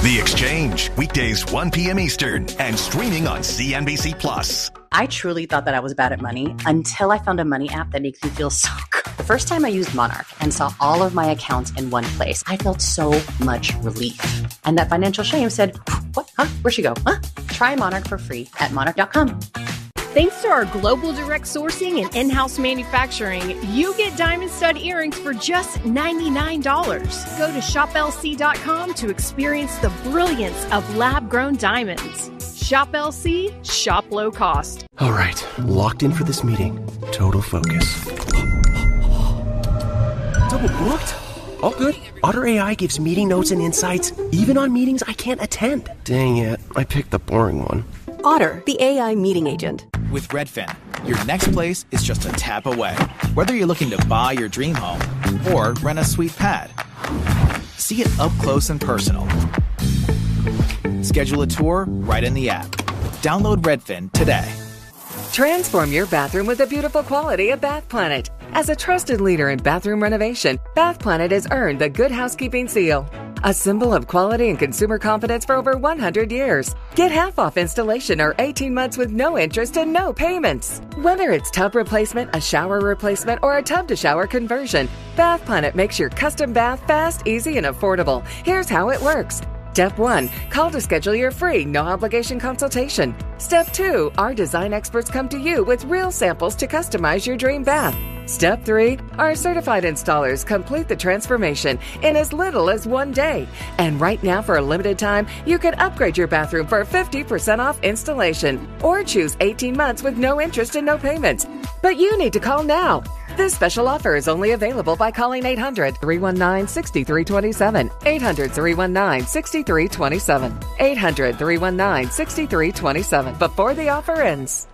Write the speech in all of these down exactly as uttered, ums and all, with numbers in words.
The Exchange, weekdays one p.m. Eastern and streaming on C N B C Plus. I truly thought that I was bad at money until I found a money app that makes me feel so good. The first time I used Monarch and saw all of my accounts in one place, I felt so much relief. And that financial shame said, what? Huh? Where'd she go? Huh? Try Monarch for free at monarch dot com. Thanks to our global direct sourcing and in-house manufacturing, you get diamond stud earrings for just ninety-nine dollars. Go to shop L C dot com to experience the brilliance of lab-grown diamonds. Shop L C, shop low cost. All right, locked in for this meeting. Total focus. Double booked? All good. Otter A I gives meeting notes and insights, even on meetings I can't attend. Dang it, I picked the boring one. Otter, the A I meeting agent. With Redfin, your next place is just a tap away. Whether you're looking to buy your dream home or rent a sweet pad, see it up close and personal. Schedule a tour right in the app. Download Redfin today. Transform your bathroom with the beautiful quality of Bath Planet. As a trusted leader in bathroom renovation, Bath Planet has earned the Good Housekeeping seal, a symbol of quality and consumer confidence for over one hundred years. Get half off installation or eighteen months with no interest and no payments. Whether it's tub replacement, a shower replacement, or a tub-to-shower conversion, Bath Planet makes your custom bath fast, easy, and affordable. Here's how it works. Step one, call to schedule your free, no-obligation consultation. Step two, our design experts come to you with real samples to customize your dream bath. Step three, our certified installers complete the transformation in as little as one day. And right now, for a limited time, you can upgrade your bathroom for fifty percent off installation or choose eighteen months with no interest and no payments. But you need to call now. This special offer is only available by calling eight hundred, three one nine, six three two seven, eight hundred, three one nine, six three two seven, eight hundred, three one nine, six three two seven before the offer ends.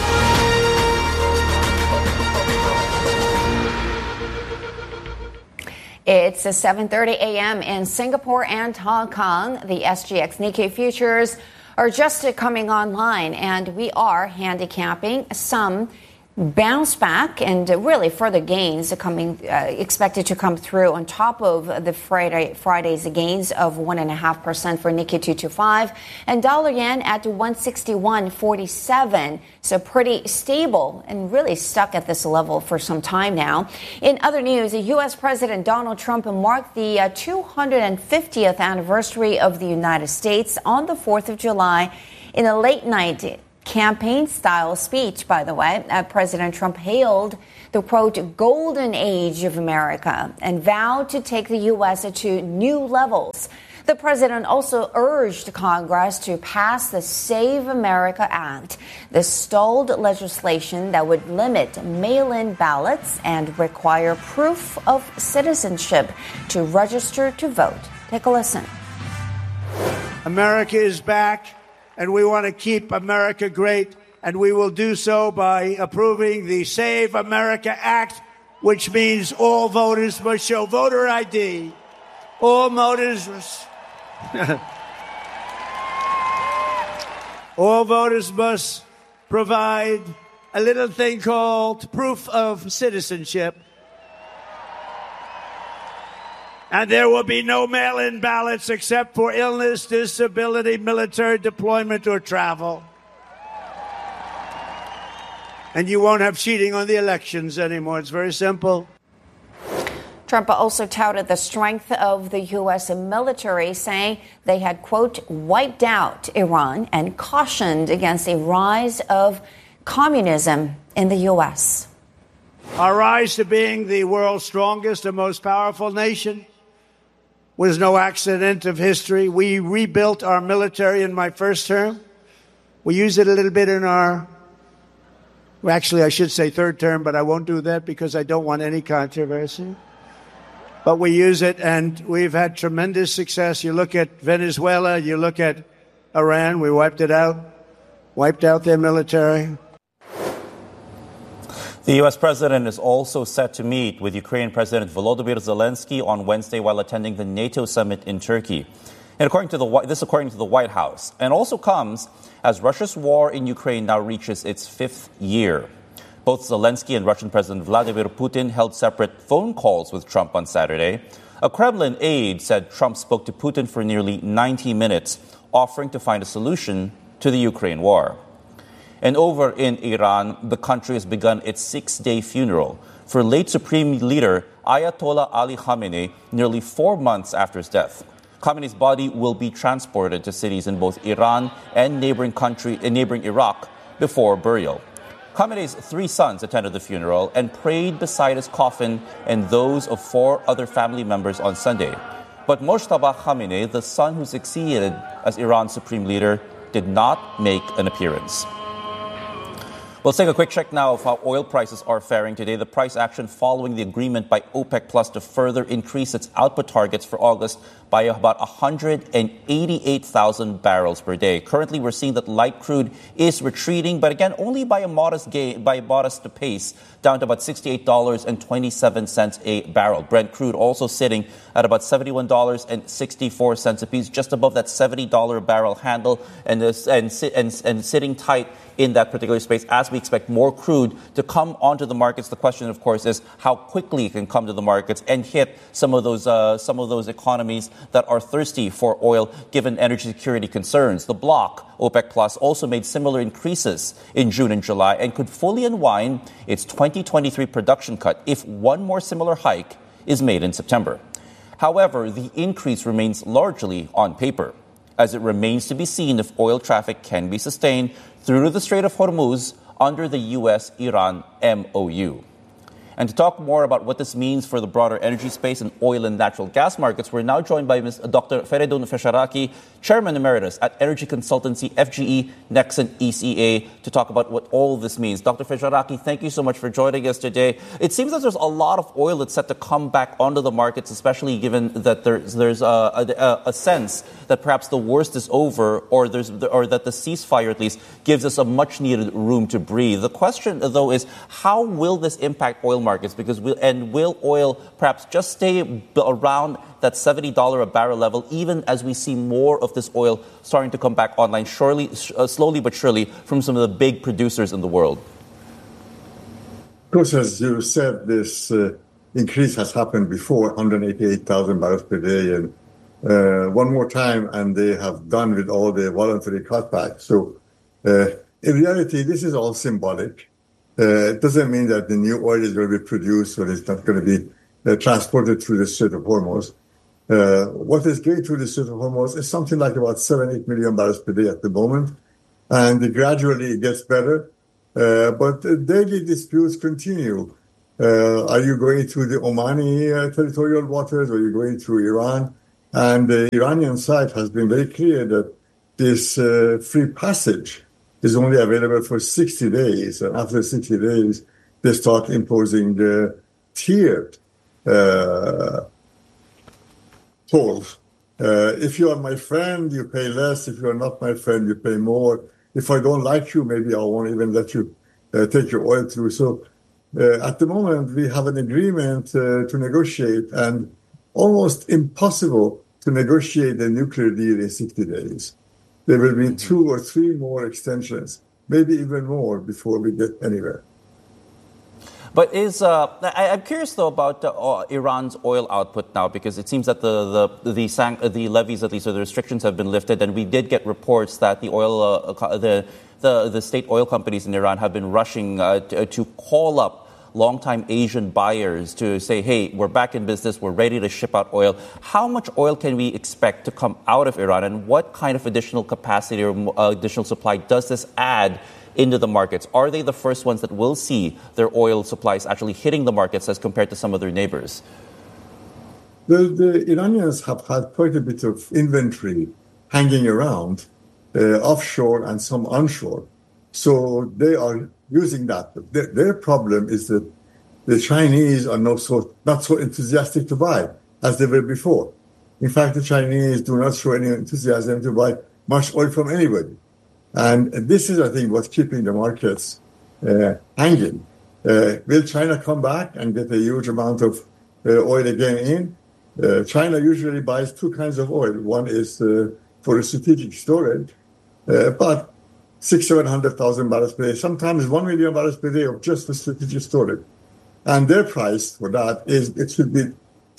It's seven thirty a.m. in Singapore and Hong Kong. The S G X Nikkei futures are just coming online, and we are handicapping some bounce back and really further gains coming uh, expected to come through on top of the Friday Friday's gains of one and a half percent for Nikkei two twenty-five and dollar yen at one sixty-one forty-seven. So pretty stable and really stuck at this level for some time now. In other news, U S President Donald Trump marked the uh, two hundred fiftieth anniversary of the United States on the fourth of July in a late night campaign-style speech, by the way. Uh, President Trump hailed the, quote, golden age of America and vowed to take the U S to new levels. The president also urged Congress to pass the Save America Act, the stalled legislation that would limit mail-in ballots and require proof of citizenship to register to vote. Take a listen. America is back, and we want to keep America great, and we will do so by approving the Save America Act, which means all voters must show voter I D. All voters must, all voters must provide a little thing called proof of citizenship. And there will be no mail-in ballots except for illness, disability, military deployment, or travel. And you won't have cheating on the elections anymore. It's very simple. Trump also touted the strength of the U S military, saying they had, quote, wiped out Iran and cautioned against a rise of communism in the U S. Our rise to being the world's strongest and most powerful nation was no accident of history. We rebuilt our military in my first term. We used it a little bit in our, well, actually, I should say third term, but I won't do that because I don't want any controversy. But we use it, and we've had tremendous success. You look at Venezuela, you look at Iran, we wiped it out, wiped out their military. The U S president is also set to meet with Ukrainian President Volodymyr Zelensky on Wednesday while attending the NATO summit in Turkey. And according to the this according to the White House, and also comes as Russia's war in Ukraine now reaches its fifth year. Both Zelensky and Russian President Vladimir Putin held separate phone calls with Trump on Saturday. A Kremlin aide said Trump spoke to Putin for nearly ninety minutes, offering to find a solution to the Ukraine war. And over in Iran, the country has begun its six-day funeral for late Supreme Leader Ayatollah Ali Khamenei nearly four months after his death. Khamenei's body will be transported to cities in both Iran and neighboring country, uh, neighboring Iraq before burial. Khamenei's three sons attended the funeral and prayed beside his coffin and those of four other family members on Sunday. But Mojtaba Khamenei, the son who succeeded as Iran's supreme leader, did not make an appearance. Let's take a quick check now of how oil prices are faring today. The price action following the agreement by OPEC Plus to further increase its output targets for August by about one hundred eighty-eight thousand barrels per day. Currently, we're seeing that light crude is retreating, but again, only by a modest gain, by a modest pace, down to about sixty-eight dollars and twenty-seven cents a barrel. Brent crude also sitting at about seventy-one dollars and sixty-four cents a piece, just above that seventy dollars a barrel handle, and, and, and, and sitting tight in that particular space as we expect more crude to come onto the markets. The question, of course, is how quickly it can come to the markets and hit some of those uh, some of those economies that are thirsty for oil, given energy security concerns. The bloc, OPEC Plus, also made similar increases in June and July and could fully unwind its twenty twenty-three production cut if one more similar hike is made in September. However, the increase remains largely on paper, as it remains to be seen if oil traffic can be sustained through the Strait of Hormuz under the U S Iran M O U. And to talk more about what this means for the broader energy space and oil and natural gas markets, we're now joined by Miz Doctor Feridun Fesharaki, Chairman Emeritus at energy consultancy F G E Nexen E C A, to talk about what all this means. Doctor Fesharaki, thank you so much for joining us today. It seems that there's a lot of oil that's set to come back onto the markets, especially given that there's there's a, a, a sense that perhaps the worst is over, or there's or that the ceasefire at least gives us a much-needed room to breathe. The question, though, is how will this impact oil markets? Because we'll, and will oil perhaps just stay b- around that seventy dollars a barrel level, even as we see more of this oil starting to come back online, surely, sh- uh, slowly but surely, from some of the big producers in the world? Of course, as you said, this uh, increase has happened before, one hundred eighty-eight thousand barrels per day, and uh, one more time, and they have done with all the voluntary cutbacks. So, uh, in reality, this is all symbolic. Uh, it doesn't mean that the new oil is going to be produced or it's not going to be uh, transported through the Strait of Hormuz. Uh, what is going through the Strait of Hormuz is something like about seven, eight million barrels per day at the moment. And gradually it gets better. Uh, but the daily disputes continue. Uh, are you going through the Omani uh, territorial waters, or are you going through Iran? And the Iranian side has been very clear that this uh, free passage is only available for sixty days. And after sixty days, they start imposing the tiered uh, tolls. Uh, if you are my friend, you pay less. If you are not my friend, you pay more. If I don't like you, maybe I won't even let you uh, take your oil through. So uh, at the moment, we have an agreement uh, to negotiate, and almost impossible to negotiate a nuclear deal in sixty days. There will be two or three more extensions, maybe even more, before we get anywhere. But is uh, I, I'm curious though about uh, Iran's oil output now, because it seems that the the the, san- the levies, at least, or the restrictions have been lifted, and we did get reports that the oil uh, the the the state oil companies in Iran have been rushing uh, to, to call up longtime Asian buyers to say, hey, we're back in business, we're ready to ship out oil. How much oil can we expect to come out of Iran, and what kind of additional capacity or uh, additional supply does this add into the markets? Are they the first ones that will see their oil supplies actually hitting the markets as compared to some of their neighbors? The, the Iranians have had quite a bit of inventory hanging around, uh, offshore and some onshore. So they are using that. Their, their problem is that the Chinese are not so, not so enthusiastic to buy as they were before. In fact, the Chinese do not show any enthusiasm to buy much oil from anybody. And this is, I think, what's keeping the markets uh, hanging. Uh, will China come back and get a huge amount of uh, oil again in? Uh, China usually buys two kinds of oil. One is uh, for strategic storage, uh, but six, seven hundred thousand barrels per day, sometimes one million barrels per day of just for strategic storage. And their price for that is, it should be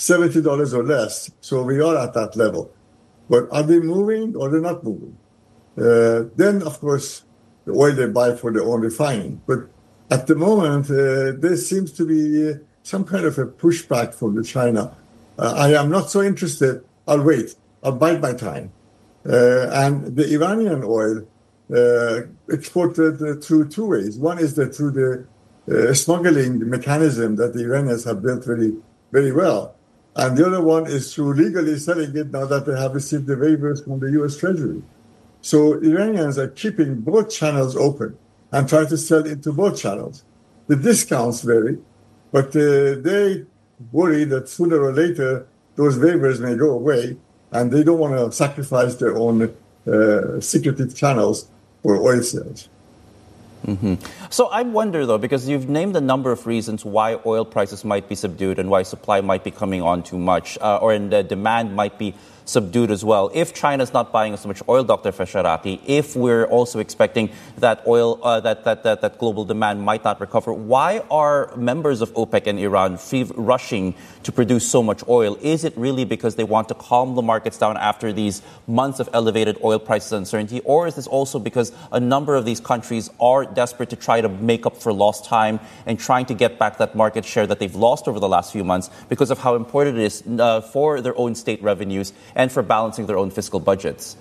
seventy dollars or less. So we are at that level. But are they moving or they're not moving? Uh, then, of course, the oil they buy for their own refining. But at the moment, uh, there seems to be some kind of a pushback from the China. Uh, I am not so interested. I'll wait. I'll bide my time. Uh, and the Iranian oil uh, exported uh, through two ways. One is that through the uh, smuggling mechanism that the Iranians have built very, very well. And the other one is through legally selling it now that they have received the waivers from the U S Treasury. So Iranians are keeping both channels open and trying to sell into both channels. The discounts vary, but uh, they worry that sooner or later those waivers may go away, and they don't want to sacrifice their own uh, secretive channels for oil sales. Mm-hmm. So I wonder, though, because you've named a number of reasons why oil prices might be subdued and why supply might be coming on too much, uh, or in the demand might be subdued as well. If China's not buying as much oil, Doctor Fesharaki, if we're also expecting that oil, uh, that, that that that global demand might not recover, why are members of OPEC and Iran fev- rushing to produce so much oil? Is it really because they want to calm the markets down after these months of elevated oil prices uncertainty, or is this also because a number of these countries are desperate to try to make up for lost time and trying to get back that market share that they've lost over the last few months because of how important it is uh, for their own state revenues and for balancing their own fiscal budgets?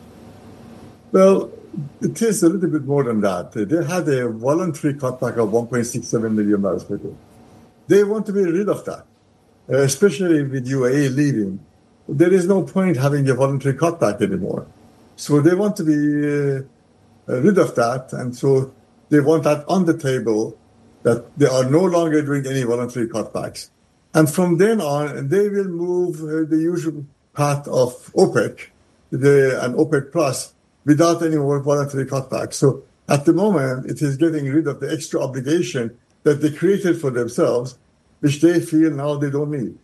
Well, it is a little bit more than that. They had a voluntary cutback of one point six seven million barrels per day. They want to be rid of that, uh, especially with U A E leaving. There is no point having a voluntary cutback anymore. So they want to be uh, rid of that, and so they want that on the table, that they are no longer doing any voluntary cutbacks. And from then on, they will move uh, the usual path of OPEC the, and OPEC Plus without any more voluntary cutbacks. So at the moment, it is getting rid of the extra obligation that they created for themselves, which they feel now they don't need.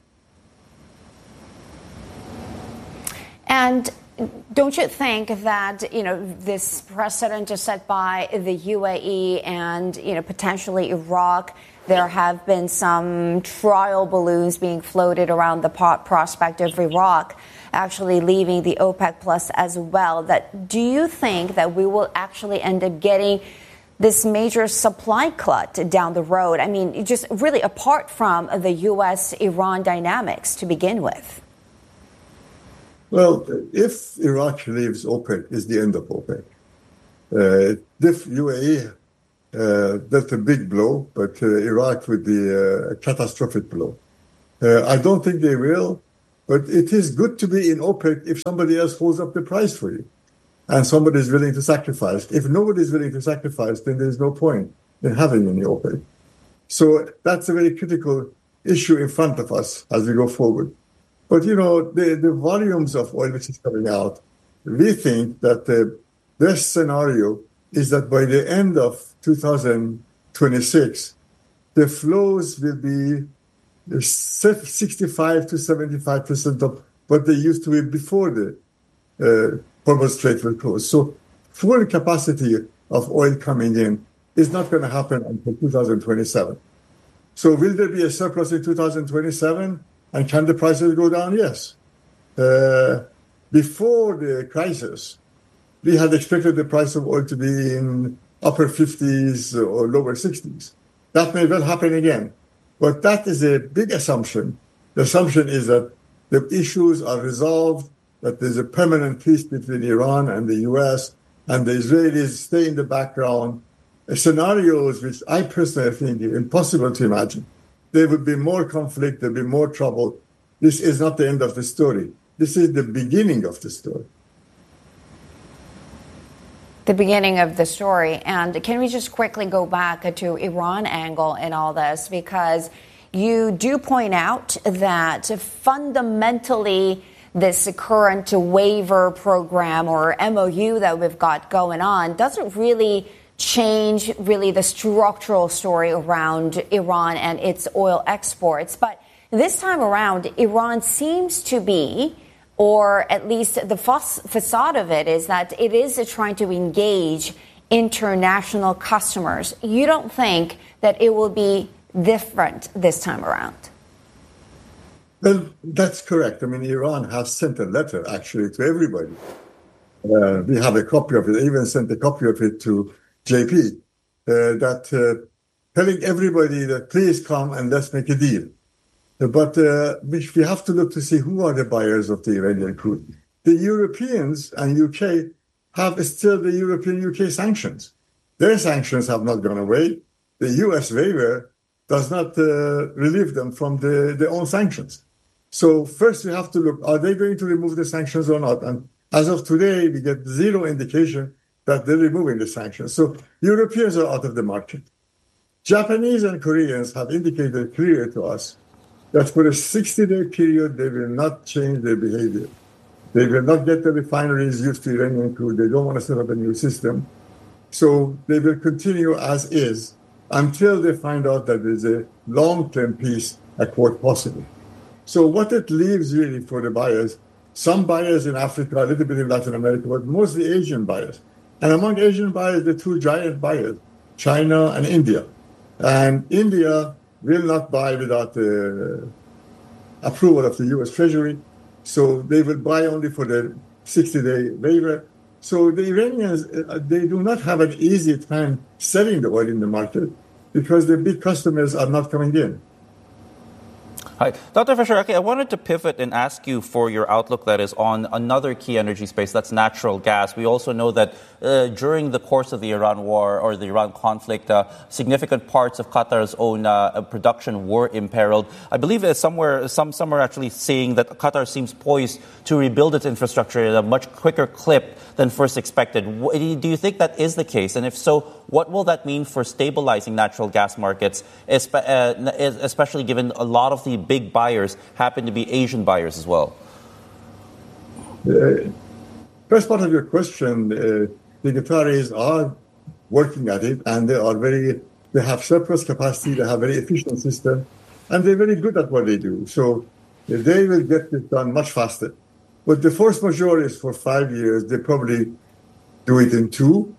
And don't you think that, you know, this precedent is set by the U A E and, you know, potentially Iraq? There have been some trial balloons being floated around the prospect of Iraq actually leaving the OPEC Plus as well. That do you think that we will actually end up getting this major supply glut down the road? I mean, just really apart from the U S Iran dynamics to begin with. Well, if Iraq leaves OPEC, is the end of OPEC. Uh, if U A E, uh, that's a big blow, but uh, Iraq would be a catastrophic blow. Uh, I don't think they will, but it is good to be in OPEC if somebody else holds up the price for you and somebody is willing to sacrifice. If nobody is willing to sacrifice, then there's no point in having any OPEC. So that's a very critical issue in front of us as we go forward. But, you know, the, the volumes of oil which is coming out, we think that the best scenario is that by the end of two thousand twenty-six, the flows will be sixty-five to seventy-five percent of what they used to be before the uh, Hormuz Strait will close. So full capacity of oil coming in is not going to happen until two thousand twenty-seven. So will there be a surplus in two thousand twenty-seven? And can the prices go down? Yes. Uh, before the crisis, we had expected the price of oil to be in upper fifties or lower sixties. That may well happen again. But that is a big assumption. The assumption is that the issues are resolved, that there's a permanent peace between Iran and the U S, and the Israelis stay in the background. Scenarios which I personally think are impossible to imagine. There would be more conflict, there would be more trouble. This is not the end of the story. This is the beginning of the story. The beginning of the story. And can we just quickly go back to Iran angle in all this? Because you do point out that fundamentally this current waiver program or M O U that we've got going on doesn't really change really the structural story around Iran and its oil exports. But this time around, Iran seems to be, or at least the facade of it is that it is trying to engage international customers. You don't think that it will be different this time around? Well, that's correct. I mean, Iran has sent a letter, actually, to everybody. Uh, we have a copy of it. They even sent a copy of it to J P, uh, that uh, telling everybody that please come and let's make a deal. But uh, we, we have to look to see who are the buyers of the Iranian crude. The Europeans and U K have still the European-U K sanctions. Their sanctions have not gone away. The U S waiver does not uh, relieve them from the, their own sanctions. So first we have to look, are they going to remove the sanctions or not? And as of today, we get zero indication that they're removing the sanctions. So Europeans are out of the market. Japanese and Koreans have indicated clearly to us that for a sixty-day period, they will not change their behavior. They will not get the refineries used to Iranian crude. They don't want to set up a new system. So they will continue as is until they find out that there's a long-term peace accord possible. So what it leaves really for the buyers, some buyers in Africa, a little bit in Latin America, but mostly Asian buyers. And among Asian buyers, the two giant buyers, China and India. And India will not buy without the approval of the U S Treasury. So they will buy only for the sixty-day waiver. So the Iranians, they do not have an easy time selling the oil in the market because the big customers are not coming in. Hi. Doctor Fasharaki, I wanted to pivot and ask you for your outlook that is on another key energy space, that's natural gas. We also know that uh, during the course of the Iran war or the Iran conflict, uh, significant parts of Qatar's own uh, production were imperiled. I believe uh, somewhere, some, some are actually saying that Qatar seems poised to rebuild its infrastructure at a much quicker clip than first expected. Do you think that is the case? And if so, what will that mean for stabilizing natural gas markets, especially given a lot of the big buyers happen to be Asian buyers as well? Uh, first part of your question, uh, the Qataris are working at it, and they are very, they have surplus capacity, they have very efficient system, and they're very good at what they do. So uh, they will get this done much faster. But the force majeure is for five years. They probably do it in two,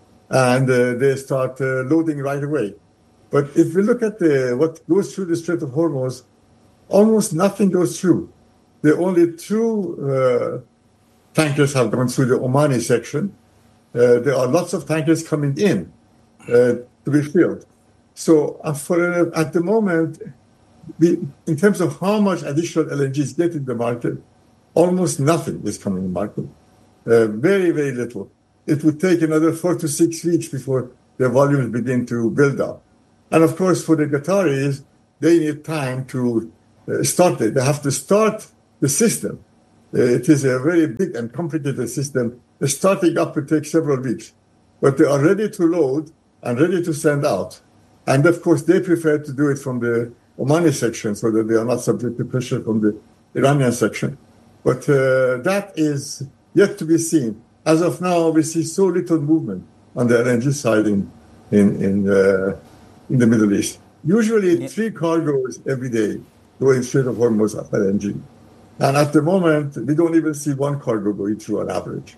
and uh, they start uh, loading right away. But if we look at the, what goes through the Strait of Hormuz, almost nothing goes through. The only two uh, tankers have gone through the Omani section. Uh, there are lots of tankers coming in uh, to be filled. So uh, for uh, at the moment, we, in terms of how much additional L N G is getting the market, almost nothing is coming in the market. Uh, very, very little. It would take another four to six weeks before the volumes begin to build up. And of course, for the Qataris, they need time to uh, start it. They have to start the system. Uh, it is a very big and complicated system. The starting up will take several weeks. But they are ready to load and ready to send out. And of course, they prefer to do it from the Omani section so that they are not subject to pressure from the Iranian section. But uh, that is yet to be seen. As of now, we see so little movement on the L N G side in in in, uh, in the Middle East. Usually, yeah. three cargoes every day going Strait of Hormuz of L N G, and at the moment, we don't even see one cargo going through on average.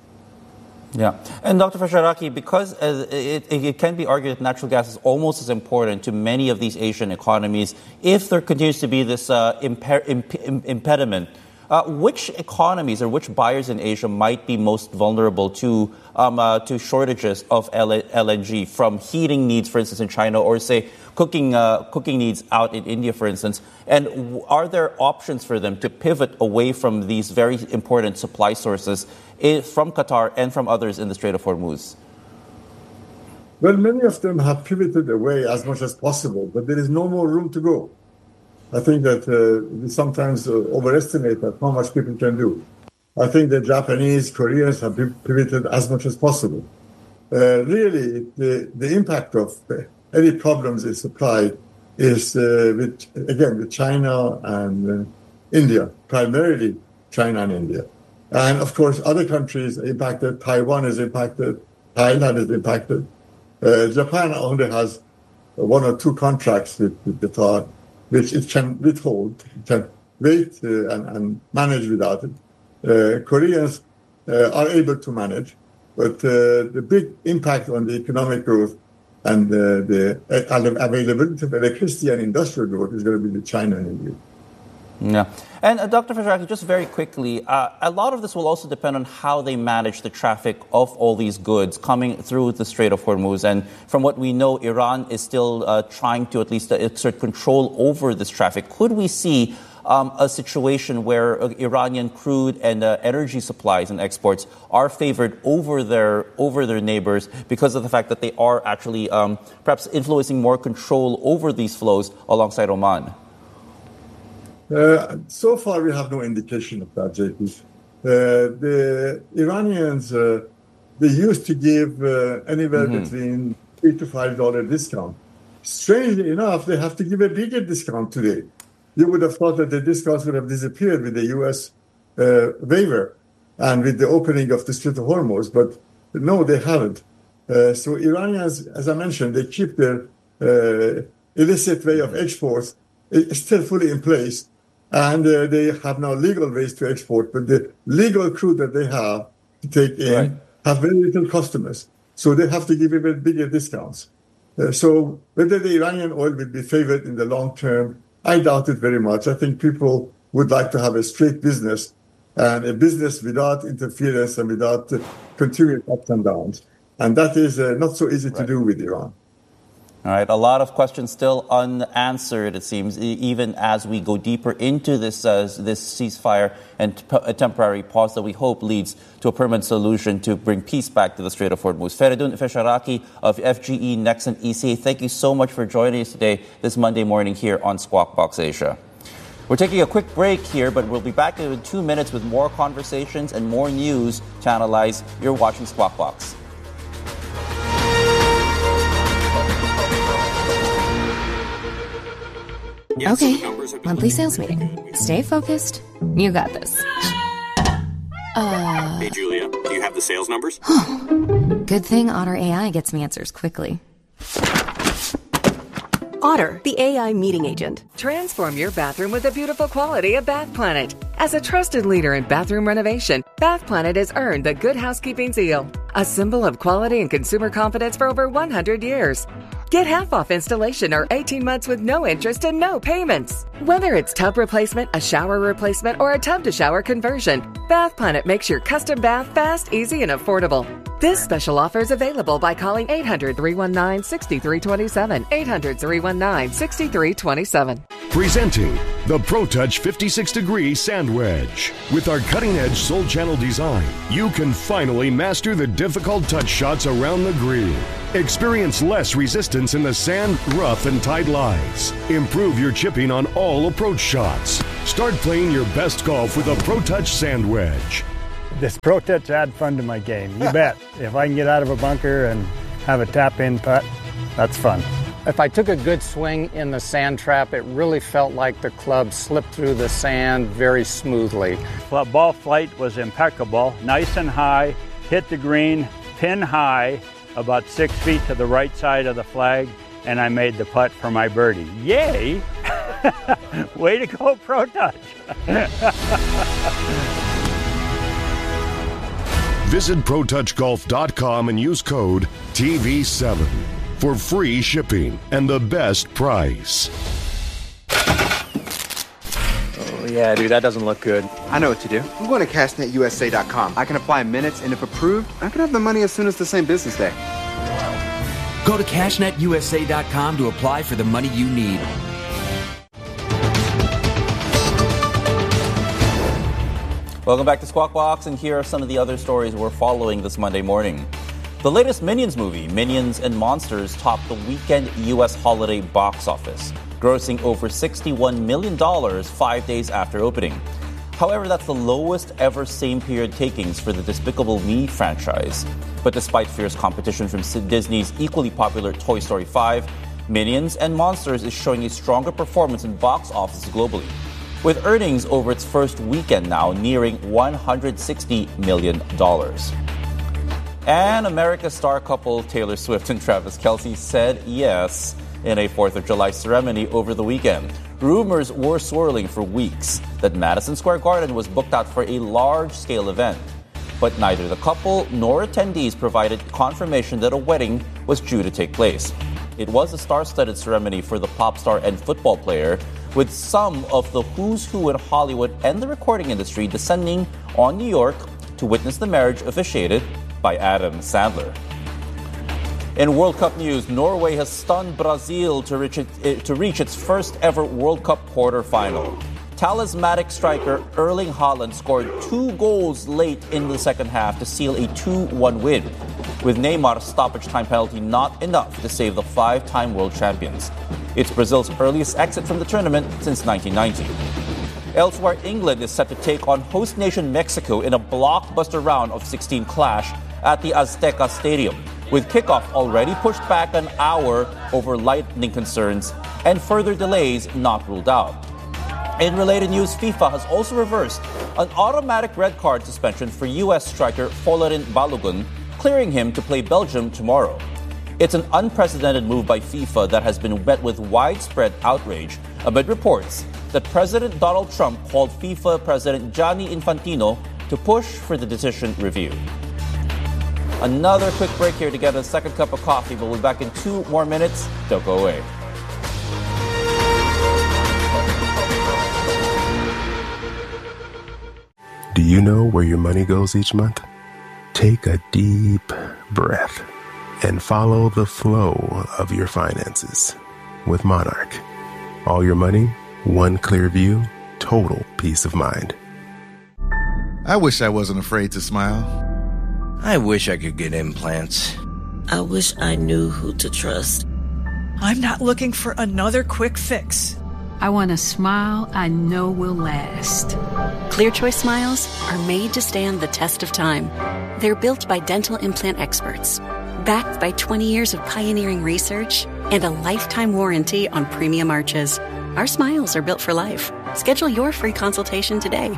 Yeah, and Doctor Fasharaki, because uh, it, it can be argued that natural gas is almost as important to many of these Asian economies, if there continues to be this uh, imper- imp- impediment. Uh, which economies or which buyers in Asia might be most vulnerable to um, uh, to shortages of L N G from heating needs, for instance, in China, or say cooking uh, cooking needs out in India, for instance? And w- are there options for them to pivot away from these very important supply sources if, from Qatar and from others in the Strait of Hormuz? Well, many of them have pivoted away as much as possible, but there is no more room to go. I think that uh, we sometimes uh, overestimate that how much people can do. I think the Japanese, Koreans have pivoted as much as possible. Uh, really, the, the impact of any problems in supply is, uh, with, again, with China and uh, India, primarily China and India. And, of course, other countries are impacted. Taiwan is impacted. Thailand is impacted. Uh, Japan only has one or two contracts with, with Qatar, which it can withhold, it can wait uh, and, and manage without it. Uh, Koreans uh, are able to manage, but uh, the big impact on the economic growth and uh, the uh, availability of electricity and industrial growth is going to be the China and India. Yeah. And uh, Doctor Fasharaki, just very quickly, uh, a lot of this will also depend on how they manage the traffic of all these goods coming through the Strait of Hormuz. And from what we know, Iran is still uh, trying to at least uh, exert control over this traffic. Could we see um, a situation where uh, Iranian crude and uh, energy supplies and exports are favored over their over their neighbors because of the fact that they are actually um, perhaps influencing more control over these flows alongside Oman? Uh, so far, we have no indication of that, J P. Uh, the Iranians, uh, they used to give uh, anywhere mm-hmm. between three to five dollar discount. Strangely enough, they have to give a bigger discount today. You would have thought that the discounts would have disappeared with the U S uh, waiver and with the opening of the Strait of Hormuz, but no, they haven't. Uh, so Iranians, as I mentioned, they keep their uh, illicit way of exports it's still fully in place. And uh, they have now legal ways to export, but the legal crude that they have to take in right. have very little customers. So they have to give even bigger discounts. Uh, so whether the Iranian oil will be favored in the long term, I doubt it very much. I think people would like to have a straight business and a business without interference and without uh, continuous ups and downs. And that is uh, not so easy right. to do with Iran. All right, a lot of questions still unanswered, it seems, even as we go deeper into this uh, this ceasefire and t- a temporary pause that we hope leads to a permanent solution to bring peace back to the Strait of Hormuz. Feridun Fasharaki of F G E, Nexen E C A, thank you so much for joining us today, this Monday morning here on Squawk Box Asia. We're taking a quick break here, but we'll be back in two minutes with more conversations and more news to analyze. You're watching Squawk Box. Okay, monthly sales meeting. Stay focused. You got this. Uh. Hey, Julia, do you have the sales numbers? Good thing Otter A I gets me answers quickly. Otter, the A I meeting agent. Transform your bathroom with the beautiful quality of Bath Planet. As a trusted leader in bathroom renovation, Bath Planet has earned the Good Housekeeping seal, a symbol of quality and consumer confidence for over one hundred years. Get half off installation or eighteen months with no interest and no payments. Whether it's tub replacement, a shower replacement, or a tub-to-shower conversion, Bath Planet makes your custom bath fast, easy, and affordable. This special offer is available by calling eight hundred, three one nine, six three two seven, eight hundred, three one nine, six three two seven. Presenting the ProTouch fifty-six degree Sand Wedge. With our cutting-edge Soul Channel design, you can finally master the difficult touch shots around the green. Experience less resistance in the sand, rough, and tight lies. Improve your chipping on all approach shots. Start playing your best golf with a ProTouch Sand Wedge. This ProTouch add fun to my game. You bet. If I can get out of a bunker and have a tap-in putt, that's fun. If I took a good swing in the sand trap, it really felt like the club slipped through the sand very smoothly. Well, ball flight was impeccable, nice and high, hit the green, pin high, about six feet to the right side of the flag, and I made the putt for my birdie. Yay! Way to go, ProTouch! Visit Pro Touch Golf dot com and use code T V seven for free shipping and the best price. Oh, yeah, dude, that doesn't look good. I know what to do. I'm going to cash net U S A dot com. I can apply in minutes, and if approved, I can have the money as soon as the same business day. Go to cash net U S A dot com to apply for the money you need. Welcome back to Squawk Box, and here are some of the other stories we're following this Monday morning. The latest Minions movie, Minions and Monsters, topped the weekend U S holiday box office, grossing over sixty-one million dollars five days after opening. However, that's the lowest ever same-period takings for the Despicable Me franchise. But despite fierce competition from Disney's equally popular Toy Story five, Minions and Monsters is showing a stronger performance in box office globally, with earnings over its first weekend now nearing one hundred sixty million dollars. And America's star couple Taylor Swift and Travis Kelce said yes in a fourth of July ceremony over the weekend. Rumors were swirling for weeks that Madison Square Garden was booked out for a large-scale event. But neither the couple nor attendees provided confirmation that a wedding was due to take place. It was a star-studded ceremony for the pop star and football player, with some of the who's who in Hollywood and the recording industry descending on New York to witness the marriage officiated by Adam Sandler. In World Cup news, Norway has stunned Brazil to reach, it, to reach its first ever World Cup quarterfinal. Talismanic striker Erling Haaland scored two goals late in the second half to seal a two one win, with Neymar's stoppage time penalty not enough to save the five-time world champions. It's Brazil's earliest exit from the tournament since nineteen ninety. Elsewhere, England is set to take on host nation Mexico in a blockbuster round of sixteen clash at the Azteca Stadium, with kickoff already pushed back an hour over lightning concerns and further delays not ruled out. In related news, FIFA has also reversed an automatic red card suspension for U S striker Folarin Balogun, clearing him to play Belgium tomorrow. It's an unprecedented move by FIFA that has been met with widespread outrage amid reports that President Donald Trump called FIFA President Gianni Infantino to push for the decision review. Another quick break here to get a second cup of coffee. We'll be back in two more minutes. Don't go away. Do you know where your money goes each month? Take a deep breath and follow the flow of your finances with Monarch. All your money, one clear view, total peace of mind. I wish I wasn't afraid to smile. I wish I could get implants. I wish I knew who to trust. I'm not looking for another quick fix. I want a smile I know will last. ClearChoice smiles are made to stand the test of time. They're built by dental implant experts, backed by twenty years of pioneering research and a lifetime warranty on premium arches. Our smiles are built for life. Schedule your free consultation today.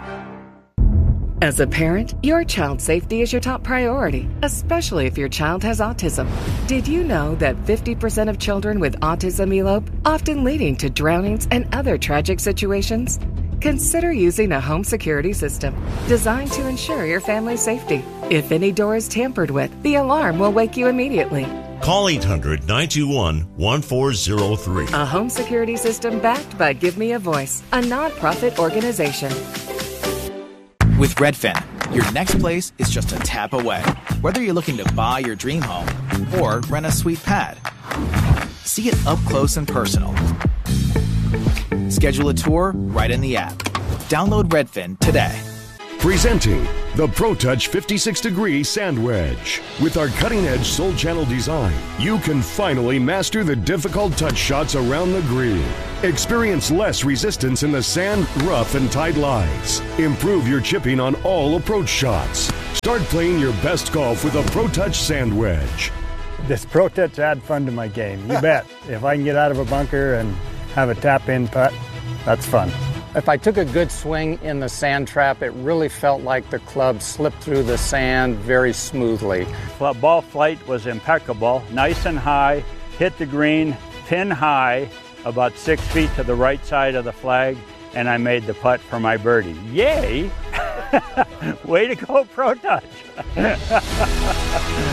As a parent, your child's safety is your top priority, especially if your child has autism. Did you know that fifty percent of children with autism elope, often leading to drownings and other tragic situations? Consider using a home security system designed to ensure your family's safety. If any door is tampered with, the alarm will wake you immediately. Call eight hundred, nine two one, one four zero three. A home security system backed by Give Me a Voice, a nonprofit organization. With Redfin, your next place is just a tap away. Whether you're looking to buy your dream home or rent a sweet pad, see it up close and personal. Schedule a tour right in the app. Download Redfin today. Presenting the ProTouch fifty-six degree Sand Wedge. With our cutting-edge Soul Channel design, you can finally master the difficult touch shots around the green. Experience less resistance in the sand, rough, and tight lies. Improve your chipping on all approach shots. Start playing your best golf with a ProTouch Sand Wedge. This ProTouch add fun to my game. You bet. If I can get out of a bunker and have a tap-in putt, that's fun. If I took a good swing in the sand trap, it really felt like the club slipped through the sand very smoothly. Ball flight was impeccable, nice and high, hit the green, pin high, about six feet to the right side of the flag, and I made the putt for my birdie. Yay! Way to go, ProTouch!